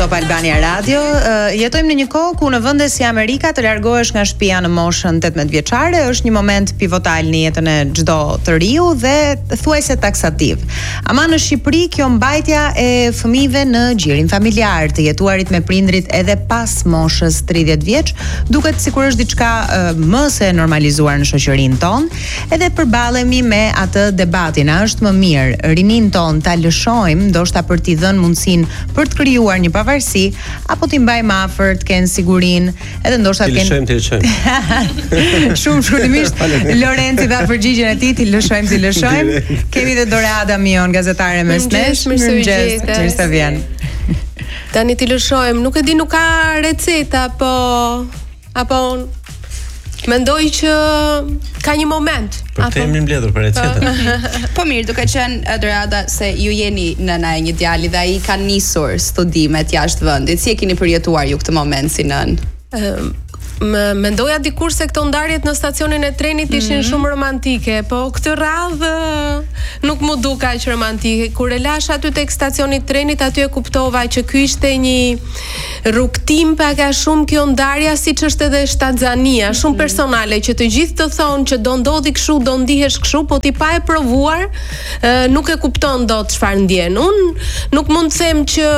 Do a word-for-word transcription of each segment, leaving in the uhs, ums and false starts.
Top Albania Radio. Uh, jetojmë në një kohë ku në vende si Amerika të largohesh nga shtëpia në moshën tetëmbëdhjetë vjeçare është një moment pivotal në jetën e çdo të riu dhe thuajse taksativ. Ama në Shqipëri kjo mbajtja e fëmijëve në gjirin familjar, të jetuarit me prindrit edhe pas moshës tridhjetë vjeç, duket sikur është diçka uh, më se normalizuar në shoqërinë tonë, edhe përballemi me atë debatin, a është më mirë rinin ton ta lëshojmë, ndoshta për t'i dhënë mundësinë për të krijuar një pavarësi, apo t'i mbajmë afër, të kenë sigurinë, edhe ndoshta të kenë. Ti lëshojmë, ti lëshojmë. Shumë shkurtimisht, Lorenci dha përgjigjen e tij, ti lëshojmë, ti lëshojmë. Kemi dhe Dorada Mion, gazetare mes nesh. Mirëmëngjes, mirë se vjen. Tani ti lëshojmë, nuk e di, nuk ka receta, po apo mendoj që ka një moment. Për të jemi mbledhur për recetën. Po mirë, duke qenë Dorada se ju jeni nëna e një djali dhe ai ka nisur studimet jashtë vendit. Si e keni përjetuar ju këtë moment si nën? Um, Më mendoja dikur se këto ndarjet në stacionin e trenit ishin mm-hmm. shumë romantike, po këtë radhë nuk mu duk aq romantike. Kur e lash aty tek stacioni i trenit, aty e kuptova që ky ishte një rrugtim pak a shumë kjo ndarja, siç është edhe shtatzania, shumë personale, që të gjithë të thonë që do ndodhi kështu, do ndihesh kështu, po ti pa e provuar, nuk e kupton dot çfarë ndjen. Unë nuk mund të them që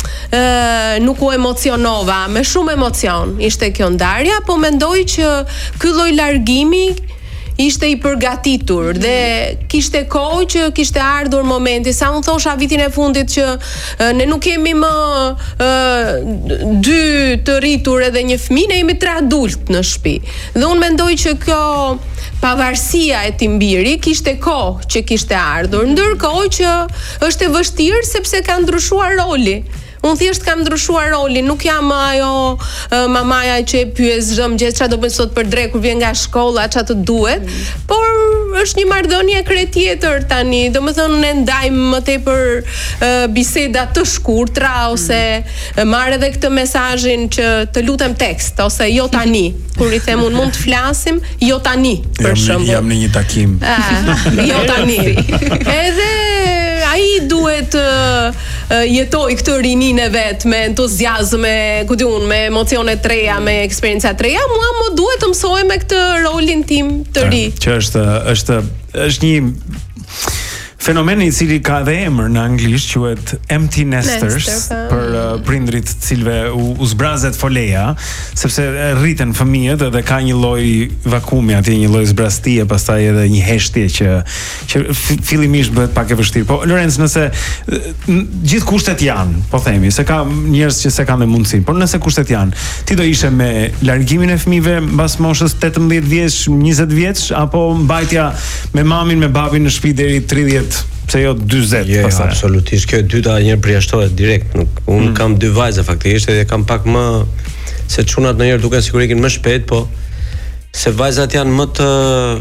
e, nuk u emocionova, me shumë emocion ishte kjo ndarje. Po mendoj që ky lloj largimi ishte i përgatitur dhe kishte kohë që kishte ardhur momenti. Sa unë thosha vitin e fundit që uh, ne nuk kemi më uh, dy të rritur edhe një fëmijë, ne jemi tre adult në shtëpi. Dhe unë mendoj që kjo pavarësia e Timbiri kishte kohë që kishte ardhur, ndërkohë që është e vështirë sepse ka ndryshuar roli. Unë thjesht kam ndryshuar rolin, nuk jam ajo uh, mamaja që e pyes çdo mëngjes çfarë do bëj sot për dre kur vjen nga shkolla, çfarë të duhet, mm. por është një marrëdhënie krye tjetër tani. Domethënë ne ndajmë më tepër uh, biseda të shkurtra ose mm. marr edhe këtë mesazhin që të lutem tekst ose jo tani. Kur i them unë mund të flasim, jo tani, për shembull. Jam në një takim. Ah, jo tani. Edhe ai duhet uh, uh, jetoj këtë rinin e vet me entuziazm, me, ku di unë, me emocione të reja, me eksperjenca të reja. Mua më duhet të mësoj me këtë rolin tim të ri. Që është është është një fenomen i cili ka dhe emër në anglisht, quhet empty nesters, Nester, për uh, prindrit të cilëve u, u zbrazet foleja, sepse rriten fëmijët dhe ka një lloj vakumi atje, një lloj zbrastie, pastaj edhe një heshtje që që fillimisht bëhet pak e vështirë. Po Lorenz, nëse gjithë kushtet janë, po themi, se ka njerëz që se kanë dhe mundësinë, por nëse kushtet janë, ti do ishe me largimin e fëmijëve mbas moshës tetëmbëdhjetë vjeç, njëzet vjeç, apo mbajtja me mamin, me babin në shtëpi deri tridhjetë, pse jo dyzet jo, pastaj. Jo, absolutisht. Kjo e dyta një përjashtohet direkt. Nuk, unë mm. kam dy vajza faktikisht dhe kam pak më se çunat ndonjëherë duken sikur ikin më shpejt, po se vajzat janë më të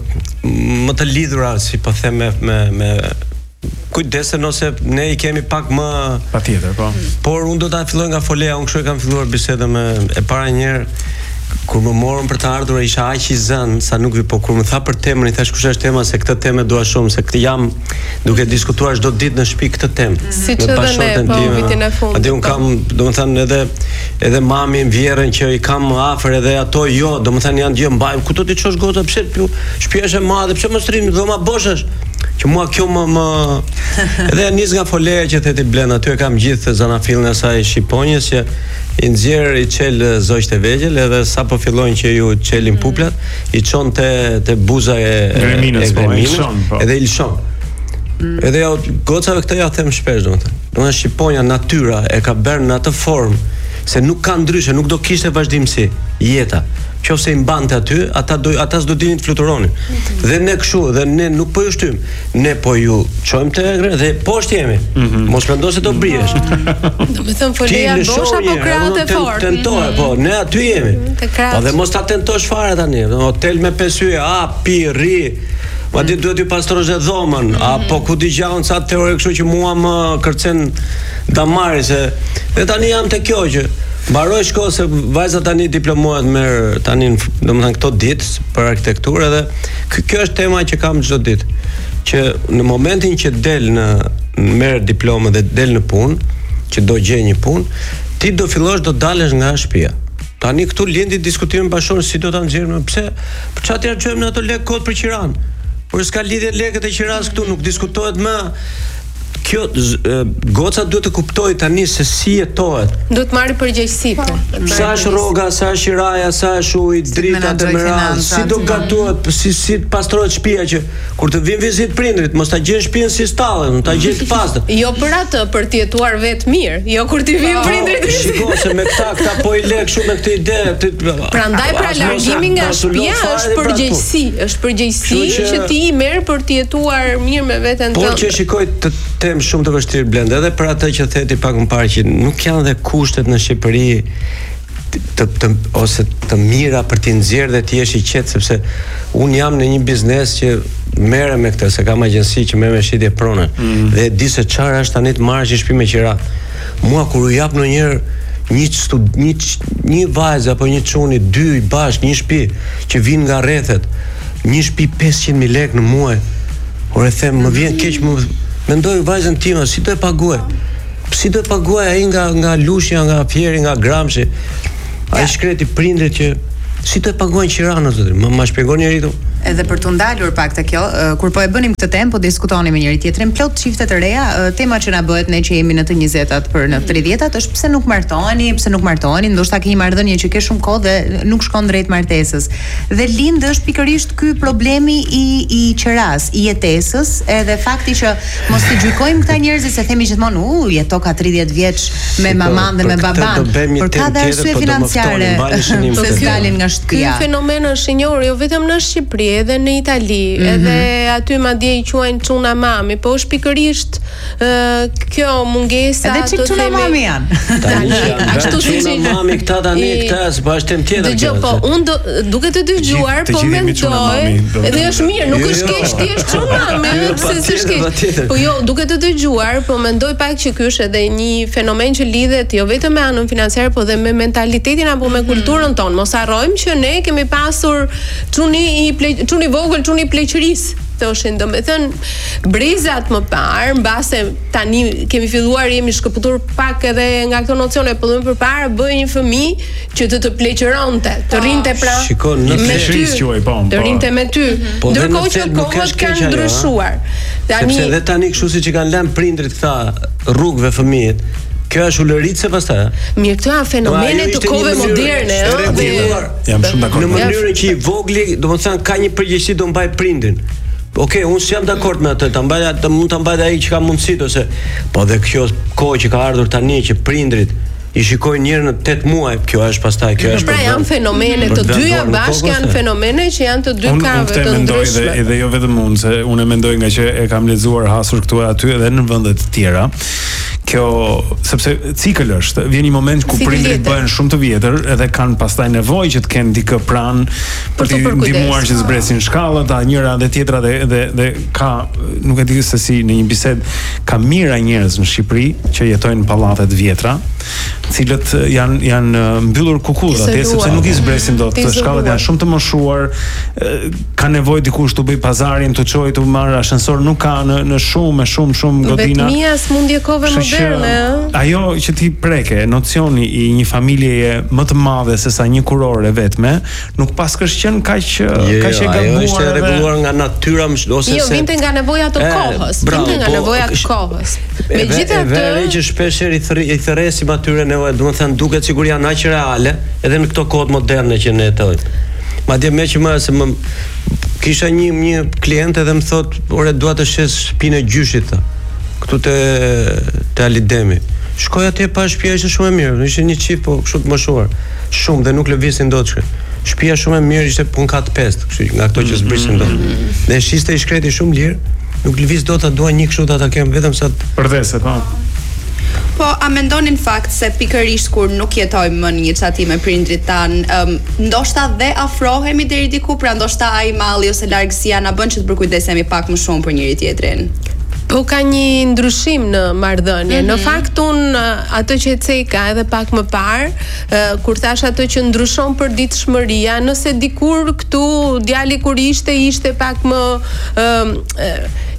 më të lidhura, si po them, me me, me kujdesen ose ne i kemi pak më patjetër, po. Por unë do ta filloj nga foleja, unë kështu e kam filluar bisedën me e para një herë. Kur më morën për të ardhur isha aq i zënë sa nuk vi, po kur më tha për temën, i thash kush është tema, se këtë temë dua shumë, se këtë jam duke diskutuar çdo ditë në shtëpi këtë temë. Si që dhe ne, po, vitin e fundit. Atë un kam, domethënë edhe edhe mamin, vjerën që i kam afër, edhe ato jo, domethënë janë gjë mbaj. Ku do ti çosh gota, pse shtëpia është e madhe, pse mos rrim dhoma boshesh? Që mua kjo më më edhe nis nga foleja që theti Blen, aty e kam gjithë zanafillin e saj shqiponjës që i nxjerr, i çel zogjt e vegjël, edhe sapo fillojnë që ju çelin puplat, i çon te te buza e greminës, po, edhe i lshon. Mm. Edhe ja gocave këtë ja them shpesh, domethënë. Domethënë shqiponja, natyra e ka bërë në atë formë se nuk ka ndryshe, nuk do kishte vazhdimsi jeta. Qofse i mbante aty, ata do ata s'do dinin të fluturonin. Mm-hmm. Dhe ne kështu, dhe ne nuk po ju shtym. Ne po ju çojmë te dhe poshtë jemi. Mm-hmm. Mos mendo se do brihesh. Domethënë foleja bosh apo krahët e fortë. Tentoje, po, ne aty jemi. Po dhe mos ta tentosh fare tani. Hotel me pesë yje, a pi rri. Ma di duhet ju pastrosh dhe dhomën, mm-hmm. apo ku di gjaun ca teori kështu që mua më kërcen damari se dhe tani jam te kjo që mbaroj shkollë se vajza tani diplomohet merr tani domethënë këto ditë për arkitekturë, edhe kjo është tema që kam çdo ditë, që në momentin që del në merr diplomë dhe del në punë, që do gjej një punë, ti do fillosh do dalësh nga shtëpia. Tani këtu lindi diskutimin bashkëshorë si do ta nxjerrim, pse? Për çfarë harxojmë në ato lekë kod për Qiran? Por s'ka lidhje lekët e Qiranës këtu, nuk diskutohet më. Kjo goca duhet të kuptoj tani se si jetohet. Duhet marrë përgjegjësi. Sa është rroga, sa është qiraja, sa është uji, drita të merat, si do gatuhet, si si pastrohet shtëpia që kur të vin vizit prindrit, mos ta gjen shtëpinë si stallen, ta gjen të pastër. Jo për atë, për të jetuar vetë mirë, jo kur të vin prindrit. Shikoj se me këta, këta po i lek shumë me këtë ide. Prandaj pra largimi nga shtëpia është përgjegjësi, është përgjegjësi që ti i merr për të jetuar mirë me veten tënde. Po që shikoj të tem shumë të vështirë Blend, edhe për atë që theti pak më parë që nuk janë dhe kushtet në Shqipëri të, të, ose të mira për t'i nxjerrë dhe t'i jesh i qetë, sepse unë jam në një biznes që merrem me këtë, se kam agjensi që merr me shitje prone, mm. dhe di se çfarë është tani të marrësh një shtëpi me qira. Mua kur u jap ndonjëherë një stud, një një vajzë apo një çuni, dy bashkë, një shtëpi që vin nga rrethet, një shtëpi pesëqind mijë lekë në muaj. Ore them, më vjen keq, më mendoj vajzën time, si do e paguaj? Si do e paguaj ai nga nga Lushja, nga Fieri, nga Gramshi? Ai ja. Shkreti prindrit që si do e paguajnë Qiranën, zotëri? Më ma shpjegoni njëri këtu. Edhe për të ndalur pak të kjo, kur po e bënim këtë temë, po diskutonim me njëri tjetrin, plot çifte të reja, tema që na bëhet ne që jemi në të njëzetat për në tridhjetat është pse nuk martoheni, pse nuk martoheni, ndoshta ke një marrëdhënie që ke shumë kohë dhe nuk shkon drejt martesës. Dhe lind është pikërisht ky problemi i i qeras, i jetesës, edhe fakti që mos i gjykojmë këta njerëz se themi gjithmonë, u, jeto ka tridhjetë vjeç me maman dhe me baban, por ka dhe arsye financiare se dalin nga shtëpia. Ky fenomen është i njohur jo vetëm në Shqipëri, edhe në Itali, mm-hmm. edhe aty madje i quajnë çuna mami, po është pikërisht uh, kjo mungesa edhe çik çuna mami janë. Tani ashtu si çuna mami këta tani këta s'po është tem tjetër. Dgjoj, po unë duke të dëgjuar, po mendoj, edhe është mirë, nuk është keq ti je çuna mami, pse s'është keq. Po jo, duke të dëgjuar, po mendoj pak që ky është edhe një fenomen që lidhet jo vetëm me anën financiare, po dhe me mentalitetin apo me kulturën tonë. Mos harrojmë që ne kemi pasur çuni i çuni vogël, çuni pleqërisë. Thoshin, do me thënë brezat më parë, mbase tani kemi filluar, jemi shkëputur pak edhe nga këto nocione, po dhe më përpara bëj një fëmijë që të të pleqëronte, të rrinte pra Shikon, në pleqërisë quaj, po, të rrinte me ty. Ndërkohë që kohët kanë ndryshuar. Sepse edhe tani kështu siç i kanë lënë prindrit këta rrugëve fëmijët, kjo është ulëritse pastaj. Mirë, këto janë fenomene të kohëve moderne, ëh. Jam shumë dakord. Në mënyrën që i vogli, domethënë ka një përgjegjësi do mbaj prindin. Okej, okay, unë s'jam dakord me atë, ta mbaj atë, mund ta mbaj ai që ka mundësi ose po dhe kjo kohë që ka ardhur tani që prindrit i shikojnë njërin në tetë muaj, kjo është pastaj, kjo është. Pra janë fenomene të dyja bashkë, janë fenomene që janë të dy kave të ndryshme. Unë edhe jo vetëm unë, se unë e mendoj nga që e kam lexuar hasur këtu e aty edhe në vende të tjera. Kjo, sepse cikël është, vjen një moment ku prindrit bëhen shumë të vjetër edhe kanë pastaj nevojë që të kenë dikë pranë për të ndihmuar që të zbresin shkallët, a njëra dhe tjetra dhe dhe dhe ka, nuk e di se si në një bisedë, ka mira njerëz në Shqipëri që jetojnë në pallate të vjetra, cilët janë janë mbyllur kukull atje sepse nuk i zbresin dot, shkallët janë shumë të moshuar, ka nevojë dikush të bëj pazarin, të çojë të marrë ashensor, nuk ka në në shumë shumë shumë godina. Vetmia smundje kohëve moderne. Ajo që ti preke, nocioni i një familjeje më të madhe se sa një kurore vetme, nuk pas kështë qenë kaq kaq e gabuar. Ajo është rregulluar nga natyra ose se. Jo, vinte nga nevoja të kohës, vinte nga nevoja të kohës. Megjithatë, edhe që shpesh i thërresim atyre nevoja, domethënë duket sikur janë aq reale edhe në këto kohë moderne që ne jetojmë. Madje më që më se më kisha një një klient edhe më thot, "Ore, dua të shes shtëpinë e gjyshit." Këtu te te Alidemi. Shkoj atje pa shtëpia, ishte shumë e mirë. Ishte një çift po kështu të moshuar. Shumë dhe nuk lëvizin dot shkë. Shtëpia shumë e mirë, ishte pun kat pesë, kështu nga ato që zbrisin dot. Dhe shiste i shkreti shumë lirë, nuk lëviz dot, ta dua një kështu ta kem vetëm sa përdhese, po. Po, a mendoni në fakt se pikërisht kur nuk jetojmë më në një çati me prindrit tan, um, ndoshta dhe afrohemi deri diku, pra ndoshta ai malli ose largësia na bën që të përkujdesemi pak më shumë për njëri tjetrin. Po ka një ndryshim në marrëdhënie. Mm-hmm. Në fakt un atë që e ceka edhe pak më parë, uh, kur thash atë që ndryshon përditshmëria, nëse dikur këtu djali kur ishte ishte pak më uh, uh,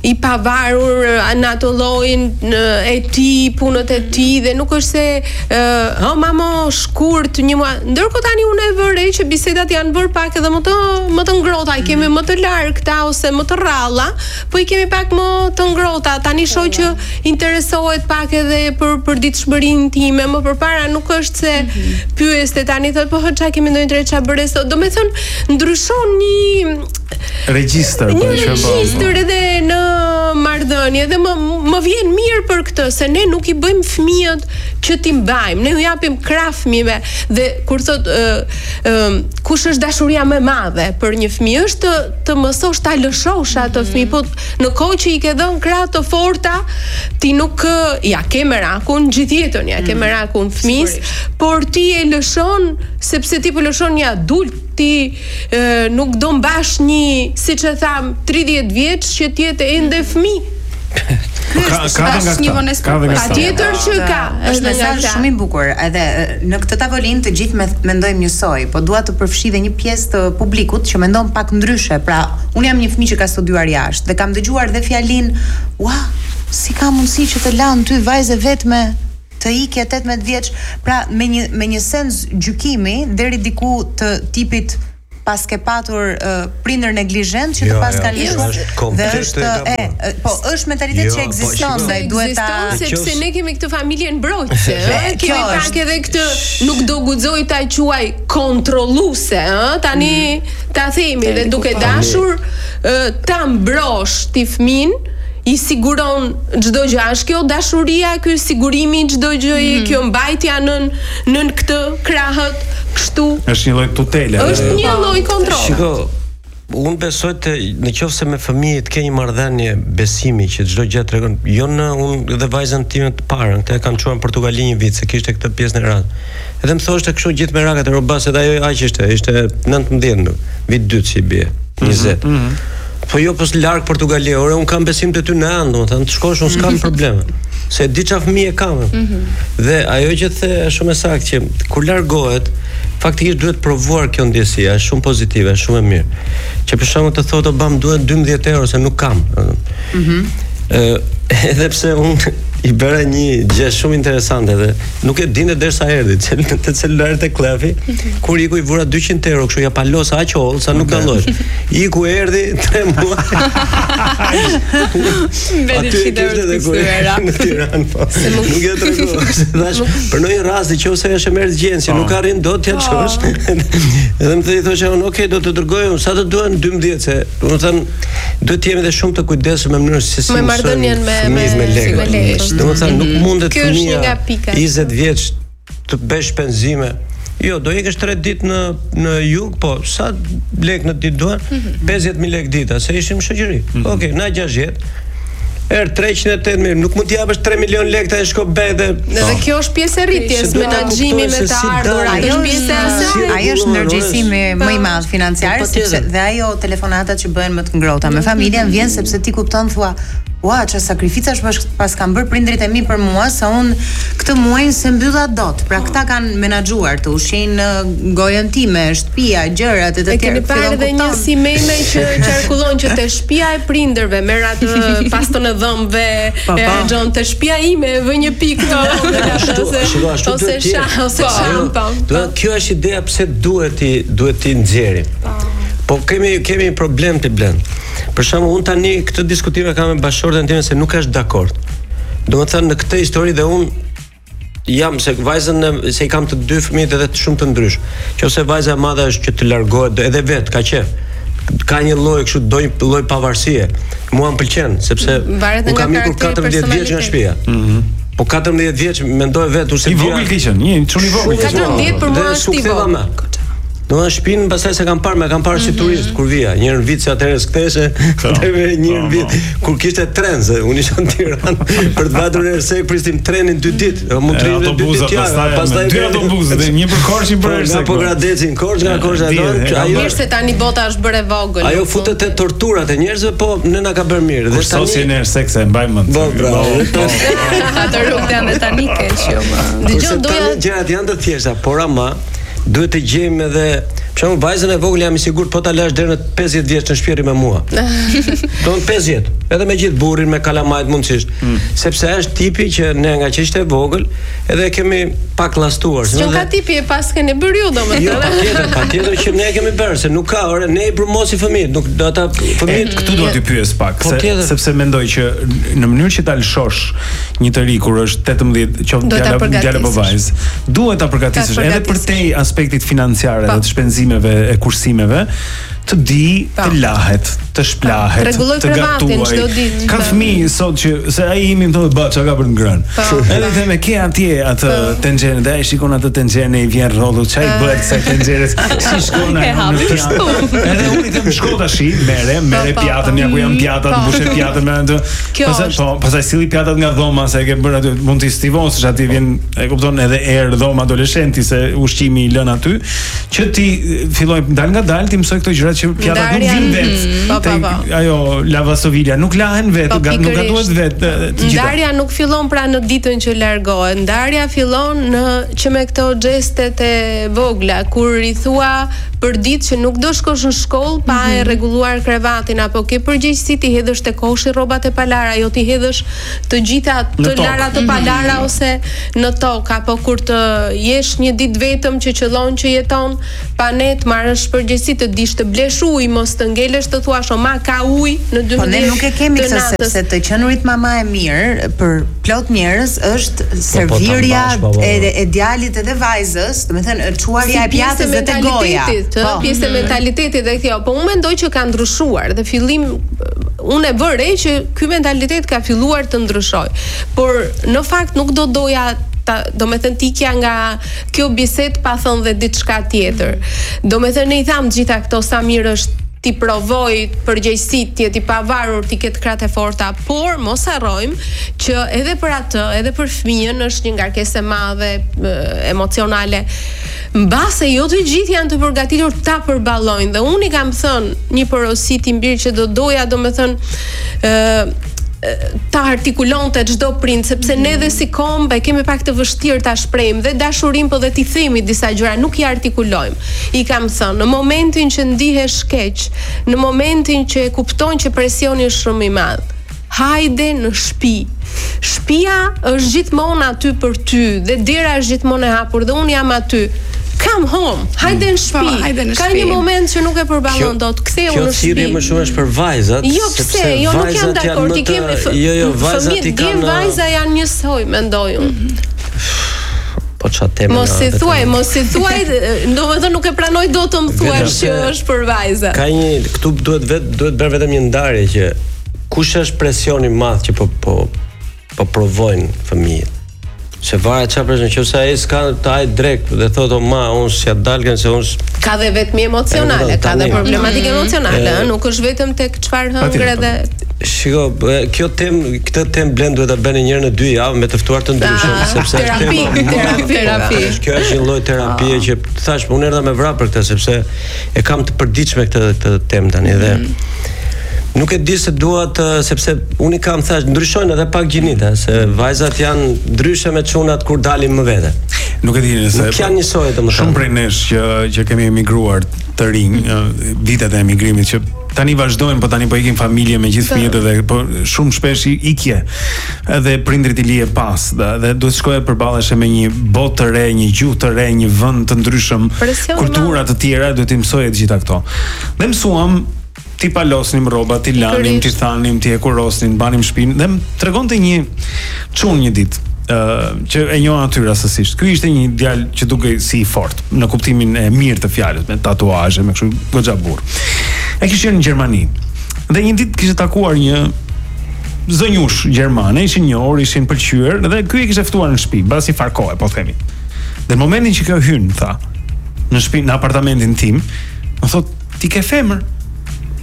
i pavarur në ato llojin e tij, punët e tij dhe nuk është se ë oh, mamo shkurt një muaj. Ndërkohë tani unë e vëre që bisedat janë bërë pak edhe më të më të ngrohta, i kemi më të largëta ose më të rralla, po i kemi pak më të ngrohta. Tani shoh që interesohet pak edhe për për ditëshmërinë time, më përpara nuk është se pyeste tani thotë po ç'a kemi ndonjë tre ç'a bëre sot. Do të thonë ndryshon një regjistër, një regjistër edhe në marrëdhënie dhe më më vjen mirë për këtë se ne nuk i bëjmë fëmijët që ti mbajmë, ne u japim krah fëmijëve dhe kur thot ë ë kush është dashuria më e madhe për një fëmijë është të, të mësosh ta lëshosh ato fëmijë, po në kohë që i ke dhënë krah të forta, ti nuk ja ke merakun gjithë jetën, ja ke merakun fëmis, por ti e lëshon sepse ti po lëshon një adult, ti e, nuk do mbash një, siç e tham, tridhjetë vjeç që ti jetë ende fëmijë. Ka ka një vonesë patjetër që ka. Është mesazh shumë i bukur. Edhe në këtë tavolinë të gjithë mendojmë njësoj, po dua të përfshi dhe një pjesë të publikut që mendon pak ndryshe. Pra, unë jam një fëmijë që ka studiuar jashtë dhe kam dëgjuar dhe fjalinë, "Ua, si ka mundësi që të lanë ty vajzë vetme të ikje tetëmbëdhjetë vjeç", pra me një me një sens gjykimi deri diku të tipit pas ke patur uh, prindër neglizhent që të jo, pas jo, kanë lëshuar dhe është e po është mentalitet jo, që ekziston dhe duhet ta sepse ne kemi këtë familje mbrojtëse, ëh, kemi pak edhe këtë nuk do guxoj ta quaj kontrolluese, ëh, tani ta themi dhe duke dashur ta mbrosh ti fëmin, i siguron çdo gjë. Është kjo dashuria, ky sigurimi çdo gjë, kjo mbajtja nën nën këtë krahët, kështu. Është një lloj tutele. Është një lloj kontrolli. Shiko, unë besoj të në qoftë se me fëmijë të ke një marrëdhënie besimi që çdo gjë tregon. Jo në unë dhe vajzën time të parën, këtë e kam çuar në Portugali një vit se kishte këtë pjesën e radhë. Edhe më thoshte kështu gjithë me rakat e robas, edhe ajo aq ishte, ishte nëntëmbëdhjetë, vit dytë si bie, njëzet. Po jo pos larg Portugali, ore un kam besim te ty në anë, domethënë të shkosh un s'kam probleme. Se di çfarë fëmijë kam. Mm -hmm. Dhe ajo që the është shumë e saktë që kur largohet, faktikisht duhet provuar kjo ndjesia, është shumë pozitive, është shumë e mirë. Që për shembull të thotë bam duhet dymbëdhjetë euro se nuk kam. Mhm. Mm Ë edhe pse un i bëra një gjë shumë interesante dhe nuk e dinë derisa erdhi te celularit e Klefi, kur iku i vura dyqind euro, kështu ja palosa aq holl sa nuk dallosh. Iku erdhi tre muaj. Aty kishte edhe kuera në Tiranë, po. Nuk e tregoj. Thash, për ndonjë rast nëse është emergjencë, nuk arrin dot t'ja çosh. Edhe më thënë thoshë, "Ok, do të dërgoj unë sa të duan dymbëdhjetë", se domethënë duhet të jemi dhe shumë të kujdesshëm me mënyrën se si me marrëdhënien me me lekë. Domethënë nuk mundet fëmia njëzet vjeç të bësh penzime. Jo, do ikësh tre ditë në në jug, po sa lek në ditë duan? pesëdhjetë mijë lekë dita, se ishim shoqëri. Okej, na gjashtëdhjetë. Er treqind e tetëdhjetë mijë, nuk mund t'i japësh tre milion lekë ta shko be dhe. Edhe kjo është pjesë e rritjes, menaxhimi me të ardhurat, ajo është pjesë e asaj. Ajo është ndërgjegjësimi më i madh financiar, sepse dhe ajo telefonatat që bëhen më të ngrohta me familjen vjen sepse ti kupton thua ua, çfarë sakrificash pas kanë bërë prindrit e mi për mua, sa unë këtë muaj se mbylla dot. Pra këta kanë menaxhuar të ushin gojën time, shtëpia, gjërat e të tjerë. E keni parë edhe një si meme që qarkullon që te shtëpia e prindërve merr atë paston e dhëmbëve, e harxhon te shtëpia ime, vë një pikë ose ose shah ose shampon. Do kjo është ideja pse duhet ti duhet ti nxjerrim. Po kemi kemi një problem të blend. Për shembull, unë tani këtë diskutim e kam me bashkëshorten time se nuk është dakord. Domethënë në këtë histori dhe unë jam se vajzën se i kam të dy fëmijët edhe të shumë të ndryshëm. Qose vajza e madhe është që të largohet edhe vet ka qef. Ka një lloj kështu do një lloj pavarësie. Mua m'pëlqen sepse unë kam ikur katërmbëdhjetë vjeç nga shtëpia. Mhm. Po katërmbëdhjetë vjeç mendoj vet ose i vogël kishin, një çuni i vogël. katërmbëdhjetë për mua është i vogël. Do në shtëpinë pastaj se kam parë, më kam parë si turist kur vija, një herë vit se atëherë s'ktheshe, atëherë një herë vit kur kishte tren, se unë isha në Tiranë për të vajtur në Ersek pristim trenin dy ditë, mund të rrinë dy ditë tjera, pastaj dy autobuse dhe një për Korçë, një për Ersek. Po Gradecin, Korçë nga Korçë ajo. Mirë se tani bota është bërë e vogël. Ajo futet te torturat e njerëzve, po ne na ka bërë mirë. Dhe tani sosi në Ersek se mbaj mend. Po bravo. Ato rrugë janë tani keq jo më. Dëgjoj doja gjërat janë të thjeshta, por ama duhet të gjejmë edhe Për shembull, vajzën e vogël jam i sigurt po ta lash deri në pesëdhjetë vjeç në shtëpi me mua. Do të pesëdhjetë, edhe me gjithë burrin me kalamajt mundësisht. Mm. Sepse është tipi që ne nga që ishte vogël, edhe kemi pak llastuar. Që ka tipi e pas keni bërë ju domethënë. Jo, patjetër, patjetër që ne kemi bërë, se nuk ka, ore, ne i promosi fëmijët, nuk do ata fëmijët këtu do t'i pyes pak, se, sepse mendoj që në mënyrë që ta lëshosh një të ri kur është tetëmbëdhjetë, qoftë djalë djalë apo vajzë, duhet ta përgatisësh edhe për te aspektit financiar dhe të shpenzimeve e kursimeve, të di të lahet, të shplahet, të gatuaj. Ka fëmijë sot që se ai imi më thotë ba çka ka për ngrënë. Edhe them ke atje atë tenxhenë, dhe ai shikon atë tenxhenë i vjen rrodhu, çai bëhet kësaj tenxheres, si shkon ai në pjatë. Edhe unë i them shko tash, merre, merre pjatën, ja ku janë pjatat, mbushë pjatën me atë. Pastaj po, pastaj silli pjatat nga dhoma se e ke bërë aty, mund të stivonsh aty vjen, e kupton, edhe erë dhoma adoleshenti se ushqimi i lën aty, që ti filloj dal nga dal ti mësoj këto gjëra që pjatat nuk vijnë vetë. Ajo lavastovilja nuk lahen vetë, nuk gatuhet vetë. Ndarja nuk fillon pra në ditën që largohet. Ndarja fillon në që me këto xhestet e vogla kur i thua për ditë që nuk do shkosh në shkollë pa e rregulluar krevatin, apo ke përgjegjësi ti hedhësh te koshi rrobat e palara, jo ti hedhësh të gjitha të lara të palara ose në tokë, apo kur të jesh një ditë vetëm që qëllon që jeton pa ne të marrësh përgjegjësi të dish të blesh ujë, mos të ngelesh të thuash o ma ka ujë në dymbëdhjetë. Po ne nuk e kemi këtë, sepse të qenurit mama e mirë për plot njerëz është servirja e, e djalit edhe vajzës, domethënë çuarja e pjatës dhe te goja. Po, pjesë e mentalitetit dhe kjo, po unë mendoj që ka ndryshuar dhe fillim unë e vëre që ky mentalitet ka filluar të ndryshojë. Por në fakt nuk do doja ta, do me thënë tikja nga kjo bisedë pa thënë dhe diçka tjetër. Do me thënë i tham gjitha këto sa mirë është ti provoj përgjegjësit, ti jeti pavarur, ti ketë kratë e forta, por mos harrojmë që edhe për atë, edhe për fëmijën është një ngarkesë e madhe emocionale. Mbase jo të gjithë janë të përgatitur ta përballojnë, dhe unë i kam thënë një porosi timbir që do doja, do me thënë ë ta artikulonte çdo prind, sepse ne dhe si kombë kemi pak të vështirë ta shprehim dhe dashurinë, po dhe ti themi disa gjëra, nuk i artikulojmë. I kam thënë, në momentin që ndihesh keq, në momentin që e kupton që presioni është shumë i madh, hajde në shtëpi. Shtëpia është gjithmonë aty për ty dhe dera është gjithmonë e hapur dhe unë jam aty. Come home, hajde në shtëpi. Ka një moment që nuk e përballon dot, ktheu në shtëpi. Kjo thirrje më shumë është për vajzat, jo, pse, jo, nuk jam dakord, i kemi jo, jo, vajzat i kanë vajza janë njësoj, mendoj unë. Po çfarë temë? Mos i thuaj, mos i thuaj, domethënë nuk e pranoj dot të më thuash që është për vajza. Ka një, këtu duhet vet duhet bërë vetëm një ndarje që kush është presioni i madh që po po po provojnë fëmijët. Se varet çfarë për nëse ai s'ka të ai drejt dhe thotë o ma unë s'ja dalgën se unë ka dhe vetëm emocionale, ka dhe problematikë emocionale, nuk është vetëm tek çfarë hëngre dhe shiko, kjo temë, këtë temë Blen duhet ta bëni një herë në dy javë me të ftuar të ndryshëm, sepse është terapi, terapi, terapi. Kjo është një lloj terapie që thash, unë erdha me vrap për këtë sepse e kam të përditshme këtë këtë temë tani dhe nuk e di se duat, sepse unë i kam thash, ndryshojnë edhe pak gjinita, se vajzat janë ndryshe me çunat kur dalin më vete. Nuk e di nëse nuk janë njësoj, domethënë. Shumë prej nesh që që kemi emigruar të rinj, vitet e emigrimit që tani vazhdojnë, po tani po ikin familje me gjithë fëmijët dhe po shumë shpesh ikje. Edhe prindrit i lije pas, dhe, dhe duhet shkoje përballesh me një botë të re, një gjuhë të re, një vend të ndryshëm, kultura të tjera, duhet të mësoje të gjitha këto. Dhe mësuam ti palosnim rroba, ti lanim, ti thanim, ti e kurosnin, banim shtëpinë dhe më tregonte një çun një ditë, uh, që e njoh aty rastësisht. Ky ishte një djalë që dukej si i fortë, në kuptimin e mirë të fjalës, me tatuazhe, me kështu goxha burr. E kishte në Gjermani. Dhe një ditë kishte takuar një zonjush gjermane, ishin njohur, ishin pëlqyer dhe ky e kishte ftuar në shtëpi, mbasi farkohe, po themi. Dhe në momentin që kjo hyn, tha, në shtëpi, në apartamentin tim, më thotë, ti ke femër?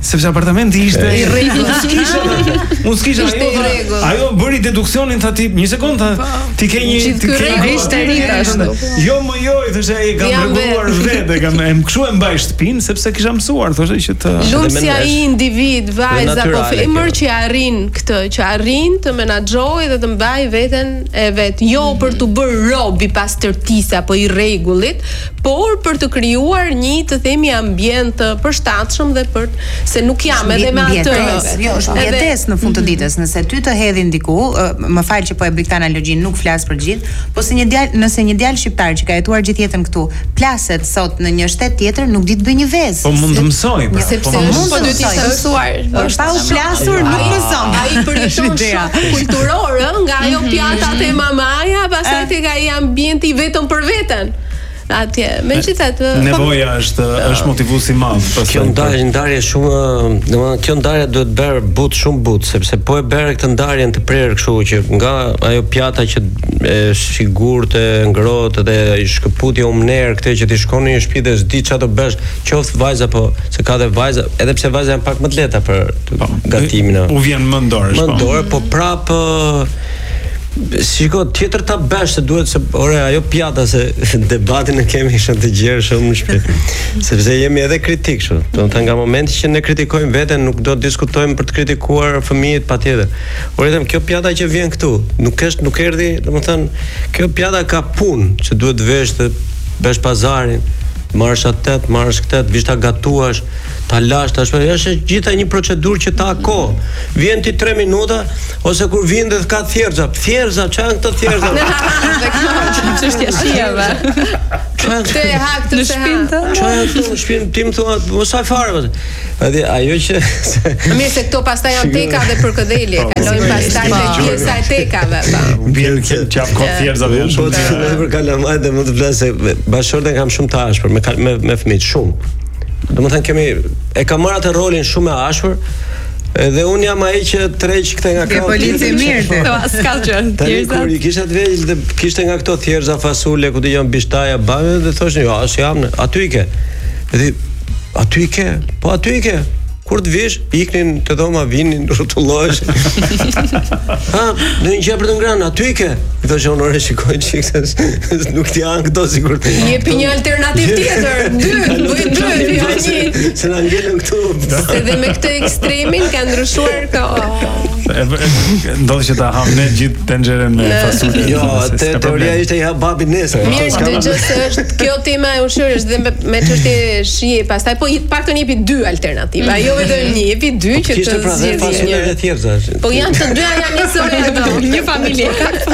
sepse apartamenti ishte i rregull. Unë s'kisha ajo. Ajo bëri deduksionin tha ti, një sekond tha, ti ke një ti ke ishte rrit ashtu. Jo më jo, thoshte ai kam rregulluar vetë, kam em kshu e mbaj shtëpinë sepse kisha mësuar, thoshte që të lumsi ai individ, vajza apo femër që arrin këtë, që arrin të menaxhojë dhe të mbaj veten e vet, jo për të bërë rob i pastërtisë apo i rregullit, por për të krijuar një të themi ambient të përshtatshëm dhe për se nuk jam edhe me atë. Jo, është mjetes në fund të ditës, nëse ty të hedhin diku, më fal që po e bëj këtë analogjin, nuk flas për gjithë, po se një djalë, nëse një djalë shqiptar që ka jetuar gjithë jetën këtu, plaset sot në një shtet tjetër, nuk di të bëj një vezë. Po mund të mësoj, pra. Sepse mund të të mësuar. Është pa u plasur, nuk mëson. Ai përjeton shok kulturor, nga ajo pjatat e mamaja, pastaj tek ai ambienti vetëm për veten. Atje, megjithatë, nevoja është është motivues i madh. Kjo ndarje ndarje shumë, domethënë kjo ndarje duhet bërë but shumë but, sepse po e bërë këtë ndarjen të prerë kështu që nga ajo pjata që e sigurt e ngrohtë dhe i shkëputje umner këtë që ti shkon në një shtëpi dhe s'di çfarë do bësh, qoftë vajza po se ka dhe vajza, edhe pse vajza janë pak më të lehta për gatimin. U vjen më dorë, më dorë, po prapë shiko, tjetër ta bësh se duhet se ore ajo pjata se debatin e kemi shumë të gjerë shumë në shtëpi. Sepse jemi edhe kritik kështu. Do të nga momenti që ne kritikojmë veten, nuk do të diskutojmë për të kritikuar fëmijët patjetër. Por vetëm kjo pjata që vjen këtu, nuk është nuk erdhi, domethënë, kjo pjata ka punë që duhet të vesh të bësh pazarin, marrësh atë, marrësh këtë, vish ta gatuash, ta lash, tash është gjithë një procedurë që ta ko. Vjen ti tre minuta ose kur vjen dhe ka thjerza, thjerza, çan këto thjerza. Çështja shijave. Këtë e hak të shpinë. Çfarë këtu në shtëpinë tim thua, mos sa fare. Edhe ajo që mirë se këto pastaj janë teka dhe për këdhelje, kalojmë pastaj te pjesa e tekave, pa. Vjen çaf kot thjerzave janë shumë. Po për kalamaj dhe më të vlasë bashkëshorten kam shumë të ashpër me me, me fëmijë shumë. Domethënë kemi e kam marrë atë rolin shumë e ashpër. Edhe un jam ai që treq këtë nga këto. Ke policë mirë. Po s'ka gjë. Tani kur i kisha të vegjël dhe kishte nga këto thjerza, fasule, ku dëgjon bishtaja, banë dhe thoshin, "Jo, as jam, aty i ke." Edhe aty i ke. Po aty i ke. Kur të vish, iknin të dhoma, vinin, rrotullohesh. Ha, në një gjë për të ngrënë, aty i ke. I thoshë onore shikoj çik se nuk ti janë këto sigurt. Jepi një alternativë tjetër, dy, bëj dy, jo një. Se na ngelën këtu. Edhe me këtë ekstremin ka ndryshuar kjo. Ndodhi që ta ham ne gjithë tenxherën me fasule. Jo, te teoria ishte ja babi nesër. Mirë, dëgjoj se është kjo tema e ushqyerjes dhe me çështje shije, pastaj po paktën jepi dy alternativa. Jo vetëm një, jepi dy që të zgjidhni një. Po janë të dyja janë njësoj ato, një familje.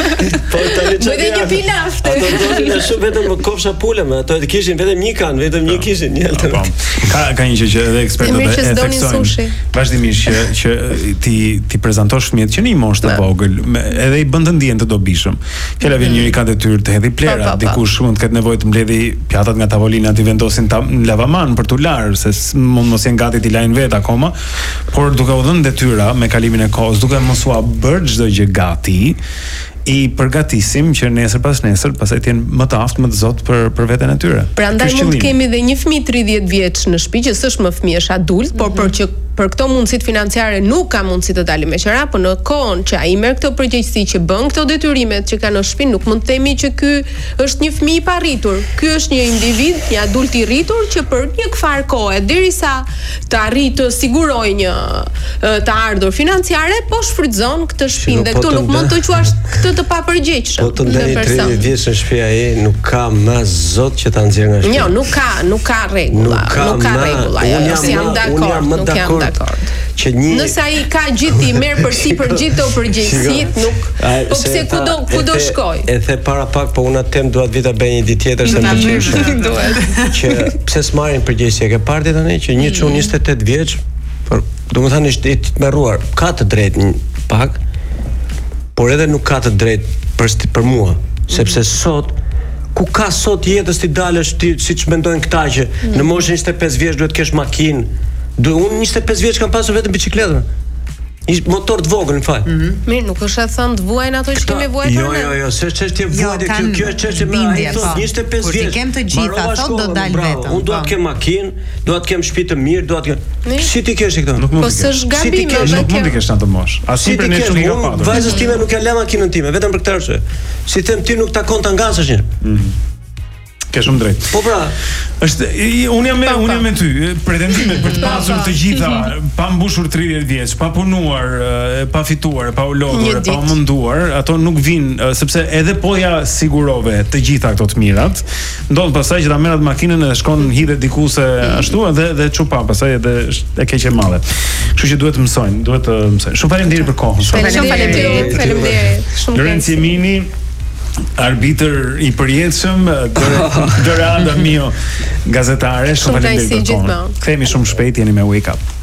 Po tani çfarë? Bëjë një pilaf. Ato donin shumë vetëm kofsha pule me ato, kishin vetëm një kanë, vetëm një kishin, një alternativë. Ka ka një që edhe ekspertët e theksojnë. Vazhdimisht që që ti ti prezantosh fëmijët që në një moshë të vogël, edhe i bën të ndihen të dobishëm. Fjala vjen njëri ka detyrë të hedhë plera, dikush mund të ketë nevojë të mbledhë pjatat nga tavolina, ti vendosin në lavaman për tu larë, se mund mos jenë gati ti lajnë vet akoma, por duke u dhënë detyra me kalimin e kohës, duke mos u bërë çdo gjë gati, i përgatisim që nesër pas nesër pastaj të jenë më të aftë, më të zot për për veten e tyre. Prandaj mund të kemi edhe një fëmijë tridhjetë vjeç në shtëpi që s'është më fëmijë, është adult, por për që për këto mundësitë financiare nuk ka mundësi të dalë me qira, por në kohën që ai merr këtë përgjegjësi që bën këto detyrimet që ka në shtëpi, nuk mund të themi që ky është një fëmijë i parritur. Ky është një individ, një adult i rritur që për një kfar kohe derisa të arrijë të sigurojë një të ardhur financiare, po shfrytëzon këtë shtëpi dhe këtu nuk mund të quash këtë të papërgjegjshëm. Po të ndani tridhjetë vjeç në shtëpi ai nuk ka më zot që ta nxjerr nga shtëpia. Jo, nuk ka, nuk ka rregulla, nuk ka rregulla. Jo, jam dakord, nuk jam dakord. Që një nëse ai ka gjithë i merr përsi për gjithë të përgjegjësitë, nuk po pse kudo kudo shkoj. E the para pak, po unë atë duat vita bëj një ditë tjetër se më pëlqen. Duhet. Që pse s'marrin përgjegjësi, e ke parë tani që një çun njëzet e tetë vjeç, por domethënë është i tmerruar, ka të drejtë pak, por edhe nuk ka të drejtë për për mua, sepse sot ku ka sot jetës ti dalësh ti siç mendojnë këta që në moshën njëzet e pesë vjeç duhet të kesh makinë. Do unë njëzet e pesë vjeç kam pasur vetëm biçikletën. Një motor të vogël, në fal. Mirë, nuk është e thënë të vuajnë ato që kemi vuajtur ne. Jo, jo, jo, s'është çështje vuajtje, kjo kjo është çështje me ai thotë njëzet e pesë vjeç. Kur ti kem të gjitha, thotë do dal vetëm. Unë dua të kem makinë, dua të kem shtëpi të mirë, dua të kem. Si ti kesh këto? Nuk mund. Po s'është gabim, nuk mund të kesh atë mosh. Asnjë për ne nuk ka patur. Vajzës time nuk ja lë makinën time, vetëm për këtë arsye. Si them ti nuk takon ta ngasësh një. Ke shumë drejt. Po pra, është unë jam me unë jam me ty, pretendimet për të pasur të gjitha, pa mbushur tridhjetë vjeç, pa punuar, pa fituar, pa u lodhur, pa u munduar, ato nuk vijnë, sepse edhe po ja sigurove të gjitha këto të mirat, ndodh pastaj që ta merr atë makinën e shkon hidhet diku se ashtu edhe dhe çupa, pastaj edhe e keq e madhe. Kështu që duhet të mësojnë, duhet të mësojnë. Shumë faleminderit për kohën. Shumë faleminderit. Faleminderit. Shumë Lorenzo Mini, arbitër i përjetshëm, Dorada mio gazetare, shumë faleminderit për kohën. Kthehemi shumë shpejt, jeni me Wake Up.